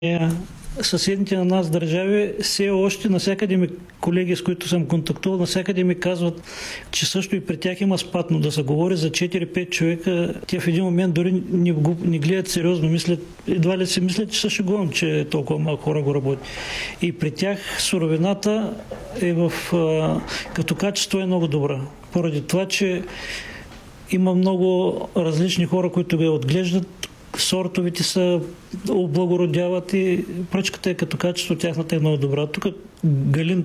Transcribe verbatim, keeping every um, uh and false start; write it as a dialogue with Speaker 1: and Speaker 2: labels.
Speaker 1: съседните на нас държави, все още навсякъде ми колеги, с които съм контактувал, навсякъде ми казват, че също и при тях има спад, но да се говори за четири-пет човека, те в един момент дори не, го, не гледат сериозно, мислят, едва ли си мислят, че се шегувам, че толкова малко хора го работят. И при тях суровината е в, като качество е много добра, поради това, че има много различни хора, които ги отглеждат, сортовете се облагородяват и пръчката е като качество, тяхната е много добра. Тук Галин